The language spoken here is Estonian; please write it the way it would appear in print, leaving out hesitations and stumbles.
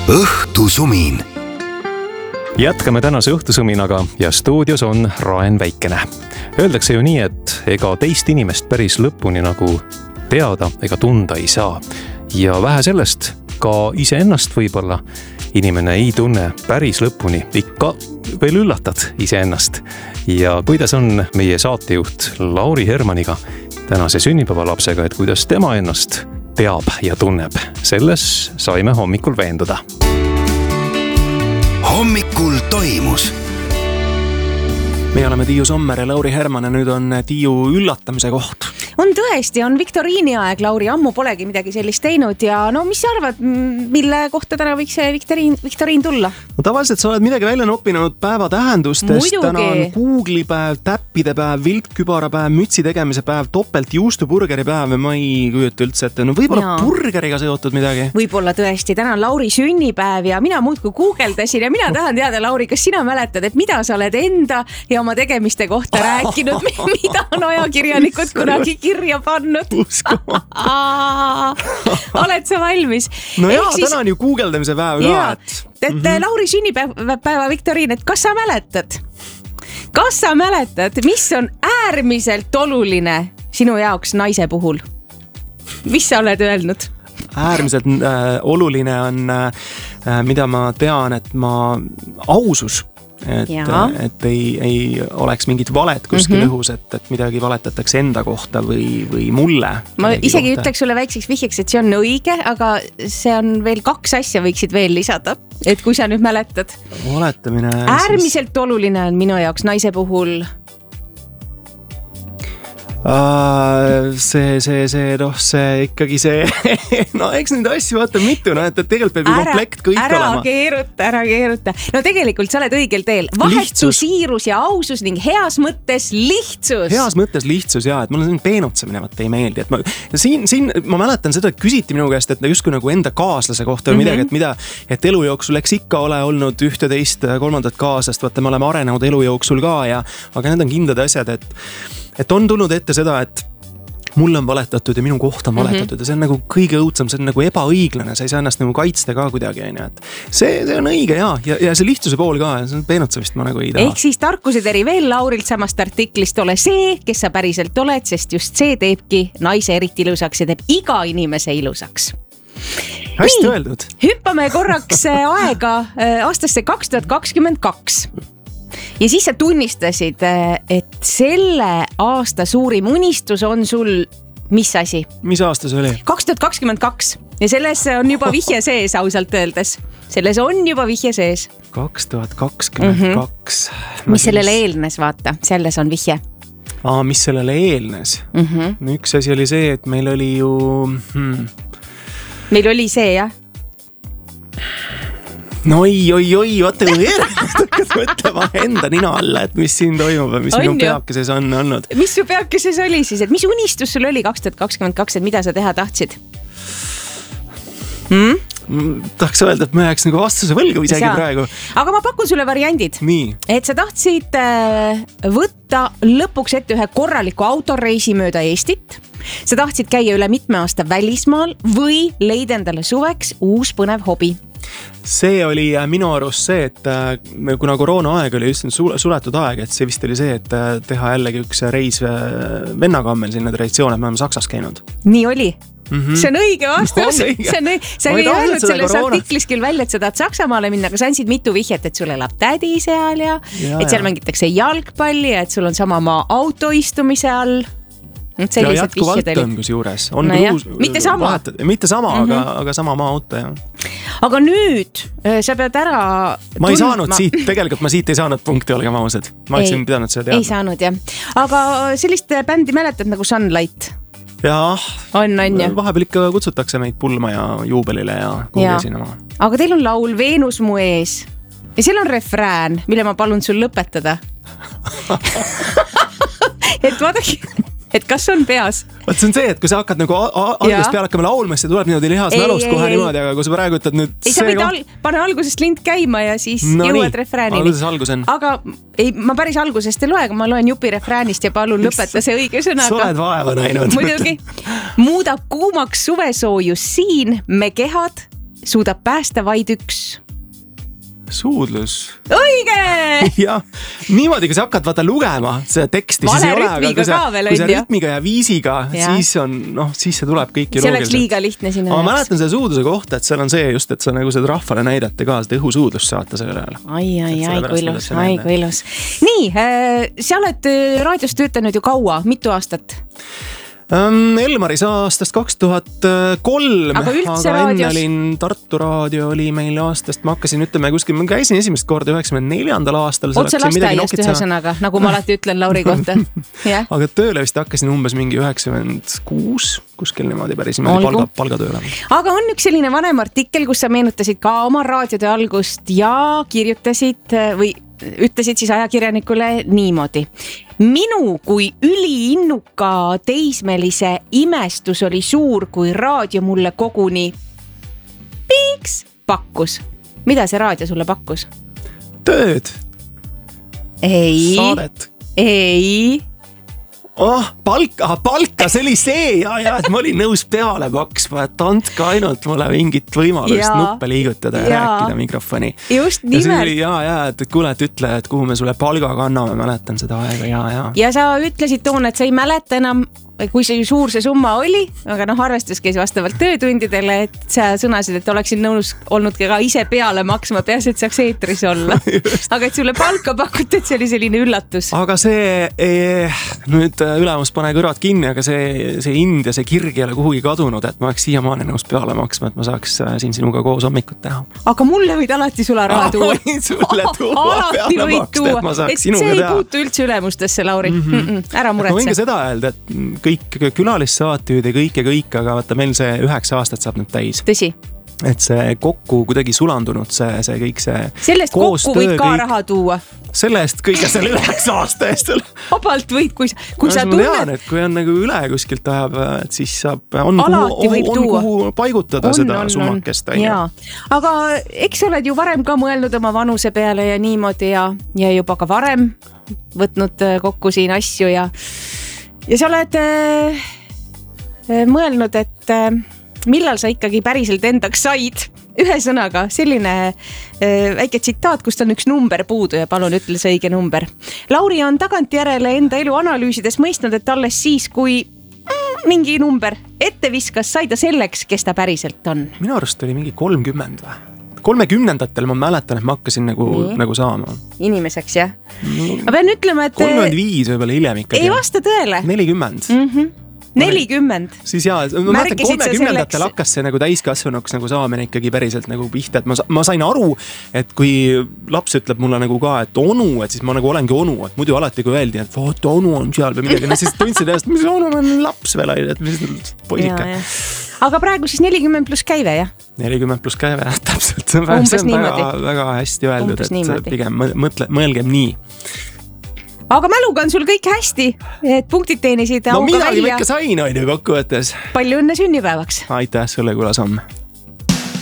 Õhtusumin. Jätkame tänase õhtusuminaga ja stuudios on Raen Väikene. Öeldakse ju nii, et ega teist inimest päris lõpuni nagu teada ega tunda ei saa. Ja vähe sellest, ka iseennast võib-olla inimene ei tunne päris lõpuni. Ikka veel üllatad iseennast. Ja kuidas on meie saatejuht Lauri Hermaniga tänase sünnipäevalapsega, et kuidas tema ennast teab ja tunneb. Selles saime hommikul veenduda. Hommikul toimus. Me oleme Tiiu Sommer ja Lauri Herman ja nüüd on Tiiu üllatamise koht. On tõesti, on viktoriini aeg, Lauri, ammu polegi midagi sellist teinud ja no mis sa arvad, mille kohta täna võiks see viktoriin tulla? No tavaliselt sa oled midagi välja noppinud päeva tähendustest. Muidugi. Täna on Google'i päev, täppide päev, viltkübara päev, mütsi tegemise päev, topelt juustuburgeri päev ja ma ei kujuta üldse ette. No võib-olla burgeriga seotud midagi. Võib-olla tõesti, täna on Lauri sünnipäev ja mina muudkui guugeldasin ja mina tahan teada, Lauri, kas sina mäletad, et mida sa oled enda ja oma tegemiste kohta rääkinud, mida on ajakirjanikud kunagi kirja pannud. Oled sa valmis? No jah, täna on ju guugeldamise päev ka. Lauri sünnipäeva viktoriin, et kas sa mäletad? Kas sa mäletad, mis on äärmiselt oluline sinu jaoks naise puhul? Mis sa oled öelnud? Äärmiselt oluline on, mida ma tean, et ausus. Et ei oleks mingit valet kuskil õhus, et midagi valetatakse enda kohta või mulle. Ma isegi ütleks sulle väikseks vihjeks, et see on õige, aga see on veel 2 asja võiksid veel lisada, et kui sa nüüd mäletad. Valetamine. Äärmiselt oluline on minu jaoks naise puhul. See ikkagi see no eks neid asju vaata mitu, et tegelikult peab ju komplekt kõik olema. Ära keeruta. No tegelikult sa oled õigel teel. Vahetus, siirus ja ausus ning heas mõttes lihtsus. Heas mõttes lihtsus, jah, et mulle selline peenutsamine ei meeldi. Et ma mäletan seda, et küsiti minu käest, et justkui nagu enda kaaslase kohta või midagi, et elu jooksul eks ikka ole olnud 11-3 kaaslast, vaata me oleme arenenud elu jooksul ka, aga need on kindlad asjad, et on tulnud ette seda, et mulle on valetatud ja minu kohta on valetatud ja see on nagu kõige õudsam, see on nagu ebaõiglane, sa ei saa ennast nagu kaitsta ka kuidagi. See on õige ja see lihtsuse pool ka, see on peenutsamist ma nagu ei taha. Ehk siis tarkuseteri veel Laurilt samast artiklist ole see, kes sa päriselt oled, sest just see teebki naise eriti ilusaks ja teeb iga inimese ilusaks. Hästi öeldud. Hüppame korraks aega aastasse 2022. Ja siis sa tunnistasid, et selle aasta suurim unistus on sul mis asi? Mis aasta see oli? 2022. Ja selles on juba vihje sees, ausalt öeldes. Selles on juba vihje sees. 2022. Mis sellele eelnes, vaata, selles on vihje. Mis sellele eelnes? Üks asi oli see, et meil oli ju... Meil oli see, jah? No oi, vaata kui hakkas mõtlema enda nina alla, et mis siin toimub ja mis minu peakeses on olnud. Mis su peakeses oli siis, et mis unistus sul oli 2022, et mida sa teha tahtsid? Tahaks öelda, et ma jääks nagu vastuse võlgu isegi praegu. Aga ma pakun sulle variandid. Nii. Et sa tahtsid võtta lõpuks ette ühe korraliku autoreisi mööda Eestit. Sa tahtsid käia üle mitme aasta välismaal või leida endale suveks uus põnev hobi. See oli minu arust see, et kuna koroona aeg oli just suletud aeg, et see vist oli see, et teha jällegi üks reis vennaga on meil sinna traditsioon, et me oleme Saksas käinud. Nii oli. See on õige vastus. Sa ei öelnud selles artiklis küll välja, et sa tahad Saksamaale minna, aga sa andsid mitu vihjet, et sul elab tädi seal ja et seal mängitakse jalgpalli ja et sul on sama maa autoistumise all. Ja jätkuvalt on kus juures. Mitte sama. Mitte sama, aga sama maa auto. Aga nüüd sa pead ära... Ma ei saanud siit, tegelikult ma siit ei saanud punkti, olge maamused. Ma oleksin pidanud seda teada. Ei saanud, jah. Aga sellist bändi mäletad nagu Sunlight? Jah. On ja. Vahepeal ikka kutsutakse meid pulma ja juubelile ja kuhugi esinema. Aga teil on laul Veenus mu ees. Ja seal on refrään, mille ma palun sul lõpetada. Et vaadake... Et kas on peas? Vaat see on see, et kui sa hakkad nagu algusest peale hakkama laulma, siis tuleb niimoodi lihas mälust kohe niimoodi, aga kui sa praegu ütled nüüd... Ei, sa võid pane algusest lint käima ja siis jõuad refräänini. Aga ma päris algusest ei loe, aga ma loen jupi refräänist ja palun lõpeta see õige sõnaga. Sa oled vaeva näinud. Muidugi. Muudab kuumaks suvesoojus siin, me kehad suudab päästa vaid üks. Suudlus. Õige! Jah, niimoodi, kui sa hakkad vaata lugema seda teksti, siis ei ole, aga kui sa rütmiga ja viisiga, siis on, siis see tuleb kõik see oleks liiga lihtne sinu jaoks. Ma mäletan selle suudluse kohta, et seal on see just, et sa nagu seda rahvale näidate ka, seda õhusuudlust saata selle ajal. Ai, kui ilus. Nii, sa oled raadios töötanud ju kaua, mitu aastat? Elmaris aastast 2003, aga enne olin Tartu raadio oli meil aastast, ma hakkasin ütleme kuskil, ma käisin esimest korda 94. aastal. Otse lasteaiast ühesõnaga, nagu ma alati ütlen Lauri kohta. Aga tööle vist hakkasin umbes mingi 96, kuskil niimoodi päris niimoodi palgatööle. Aga on üks selline vanem artikkel, kus sa meenutasid ka oma raadiode algust ja kirjutasid või ütlesid siis ajakirjanikule niimoodi. Minu kui üliinnuka teismelise imestus oli suur, kui raadio mulle koguni piiks pakkus. Mida see raadio sulle pakkus? Tööd. Ei. Saadet. Ei. Palka, see oli see ja, et ma olin nõus peale maksma, et andke ainult mulle mingit võimalust nuppe liigutada ja rääkida mikrofoni. Just nimelt. Ja, et kuule, et ütle, et kuhu me sulle palga kanname, mäletan seda aega, ja. Ja sa ütlesid toona, et sa ei mäleta enam, kui see suur see summa oli, aga arvestus käis vastavalt töötundidele, et sa sõnasid, et oleksid nõus olnud ka ise peale maksma, peas, et saaks eetris olla. Aga et sulle palka pakuti, et see oli selline üllatus. Aga see, nüüd ülemus pane kõrvad kinni, aga see ind ja see kirg ei ole kuhugi kadunud, et ma oleks siiamaani nõus peale maksma, et ma saaks siin sinuga koos hommikut teha. Aga mulle võid alati sularaha tuua. Sulle tuua peale maksta, et ma saaks sinuga teha. See ei puutu üldse ülemustesse, Lauri. Ära muretse. Ma võin ka seda öelda, et kõik külalissaateid ja kõik, aga vaata meil see 9 aastat saab nüüd täis. Tõsi. Et see kokku kuidagi sulandunud, see kõik see sellest kokku võid ka raha tuua. Sellest kõige selle 9 aasta eest. Vabalt võid, kui sa tunned. Ma tean, et kui on nagu üle kuskilt ajab, et siis saab, on kuhu paigutada seda summakest. Aga eks oled ju varem ka mõelnud oma vanuse peale ja niimoodi ja juba ka varem võtnud kokku siin asju ja sa oled mõelnud, et millal sa ikkagi päriselt endaks said. Ühesõnaga, selline väike tsitaat, kust on üks number puudu ja palun ütle see õige number. Lauri on tagantjärele enda elu analüüsides mõistnud, et alles siis, kui mingi number ette viskas, sai ta selleks, kes ta päriselt on. Minu arust oli mingi 30 või? 30-ndatel ma mäletan, et ma hakkasin nagu saama. Inimeseks, jah? Ma pean ütlema, et 35 võib-olla hiljem ikkagi. Ei vasta tõele. 40. 40. Siis ma mäletan, 30-ndatel hakkas see nagu täiskasvanuks nagu saamine ikkagi päriselt nagu pihta, et ma sain aru, et kui laps ütleb mulle nagu ka, et onu, et siis ma nagu olengi onu, et muidu alati kui öeldi, et vaata onu on seal või midagi, siis tundsid ennast, mis onu on laps veel, et mis poisika. Aga praegu siis 40 pluss käive, jah? 40 pluss käive, täpselt. See on väga hästi öeldud, et pigem mõelgem nii. Aga mäluga on sul kõik hästi, et punktid teenisid auga välja. Midagi ma ikka sain, kokkuvõttes. Palju õnne sünnipäevaks. Aitäh sulle, Kula Samm.